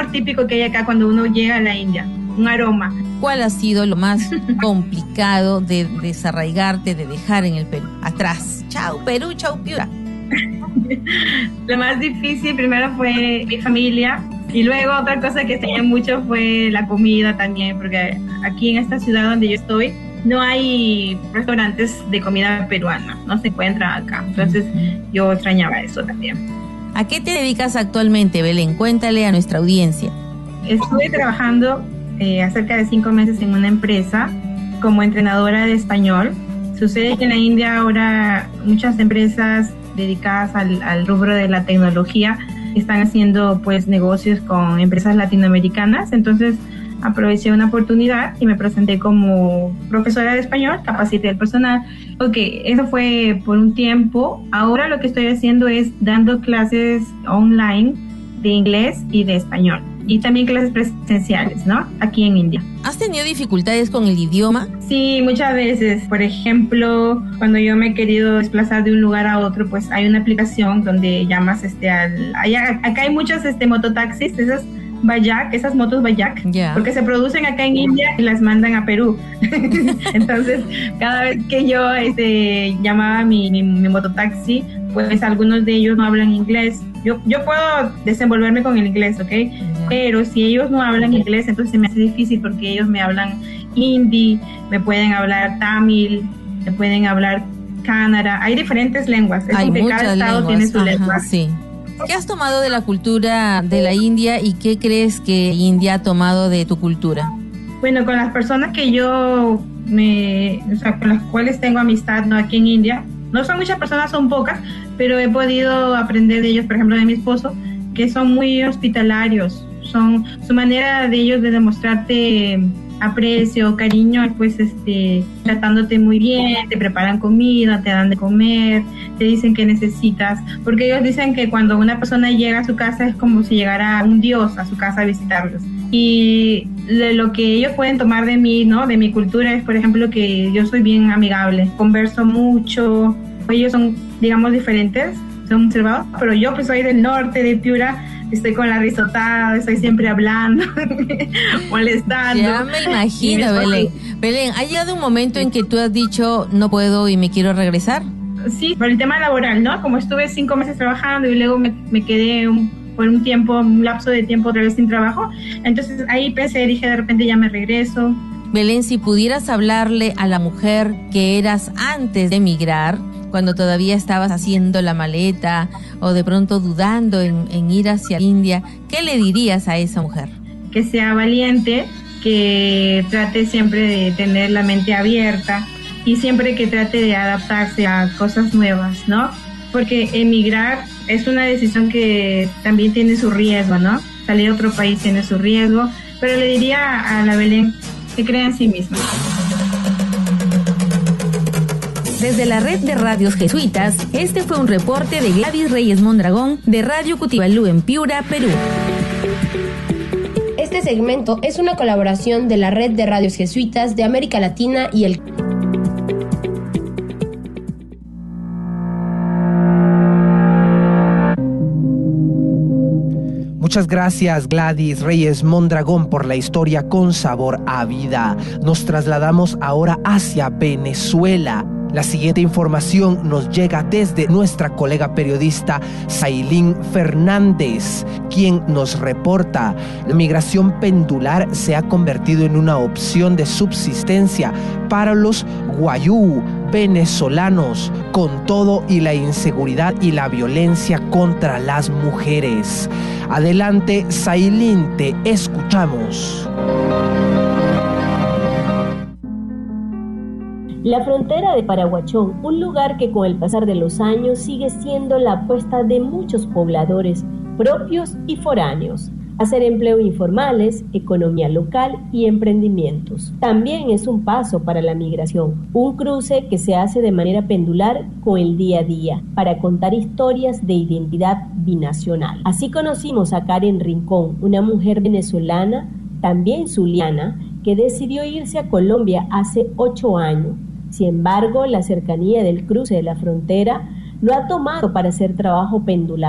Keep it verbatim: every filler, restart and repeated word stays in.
más típico que hay acá cuando uno llega a la India, un aroma. ¿Cuál ha sido lo más complicado de desarraigarte, de dejar en el Perú? Atrás. Chau Perú, chau Piura. Lo más difícil primero fue mi familia y luego otra cosa que extrañé mucho fue la comida también, porque aquí en esta ciudad donde yo estoy no hay restaurantes de comida peruana, no se encuentran acá, entonces yo extrañaba eso también. ¿A qué te dedicas actualmente, Belén? Cuéntale a nuestra audiencia. Estuve trabajando eh, acerca de cinco meses en una empresa como entrenadora de español. Sucede que en la India ahora muchas empresas dedicadas al, al rubro de la tecnología están haciendo pues negocios con empresas latinoamericanas, entonces aproveché una oportunidad y me presenté como profesora de español, capacité al personal. Ok, eso fue por un tiempo. Ahora lo que estoy haciendo es dando clases online de inglés y de español y también clases presenciales, ¿no? Aquí en India. ¿Has tenido dificultades con el idioma? Sí, muchas veces. Por ejemplo, cuando yo me he querido desplazar de un lugar a otro, pues hay una aplicación donde llamas este al... Allá, acá hay muchos este, mototaxis, esas Bajaj, esas motos Bajaj, yeah, porque se producen acá en India y las mandan a Perú. Entonces, cada vez que yo este, llamaba a mi, mi, mi mototaxi, pues algunos de ellos no hablan inglés. Yo, yo puedo desenvolverme con el inglés, ¿ok? Yeah. Pero si ellos no hablan inglés, entonces se me hace difícil porque ellos me hablan hindi, me pueden hablar tamil, me pueden hablar kannada. Hay diferentes lenguas. Es Hay porque muchas cada estado lenguas. tiene su Ajá, lengua. Sí. ¿Qué has tomado de la cultura de la India y qué crees que India ha tomado de tu cultura? Bueno, con las personas que yo me, o sea, con las cuales tengo amistad, ¿no? Aquí en India, no son muchas personas, son pocas, pero he podido aprender de ellos, por ejemplo, de mi esposo, que son muy hospitalarios. Son su manera de ellos de demostrarte aprecio, cariño, pues este, tratándote muy bien, te preparan comida, te dan de comer, te dicen que necesitas, porque ellos dicen que cuando una persona llega a su casa es como si llegara un dios a su casa a visitarlos. Y de lo que ellos pueden tomar de mí, ¿no? De mi cultura es, por ejemplo, que yo soy bien amigable, converso mucho, ellos son, digamos, diferentes, son observados, pero yo pues soy del norte, de Piura, estoy con la risotada, estoy siempre hablando, molestando. Ya me imagino, Belén. Belén, ¿ha llegado un momento en que tú has dicho, no puedo y me quiero regresar? Sí, por el tema laboral, ¿no? Como estuve cinco meses trabajando y luego me, me quedé un, por un tiempo, un lapso de tiempo otra vez sin trabajo, entonces ahí pensé, dije, de repente ya me regreso. Belén, si pudieras hablarle a la mujer que eras antes de emigrar, cuando todavía estabas haciendo la maleta o de pronto dudando en, en ir hacia India, ¿qué le dirías a esa mujer? Que sea valiente, que trate siempre de tener la mente abierta y siempre que trate de adaptarse a cosas nuevas, ¿no? Porque emigrar es una decisión que también tiene su riesgo, ¿no? Salir a otro país tiene su riesgo, pero le diría a la Belén que crea en sí misma. Desde la red de radios jesuitas, este fue un reporte de Gladys Reyes Mondragón de Radio Cutibalú en Piura, Perú. Este segmento es una colaboración de la red de radios jesuitas de América Latina y el... Muchas gracias, Gladys Reyes Mondragón, por la historia con sabor a vida. Nos trasladamos ahora hacia Venezuela. La siguiente información nos llega desde nuestra colega periodista Sailín Fernández, quien nos reporta: la migración pendular se ha convertido en una opción de subsistencia para los guayú venezolanos, con todo y la inseguridad y la violencia contra las mujeres. Adelante, Sailín, te escuchamos. La frontera de Paraguachón, un lugar que con el pasar de los años sigue siendo la apuesta de muchos pobladores, propios y foráneos, hacer empleo informales, economía local y emprendimientos. También es un paso para la migración, un cruce que se hace de manera pendular con el día a día, para contar historias de identidad binacional. Así conocimos a Karen Rincón, una mujer venezolana, también zuliana, que decidió irse a Colombia hace ocho años. Sin embargo, la cercanía del cruce de la frontera lo ha tomado para hacer trabajo pendular.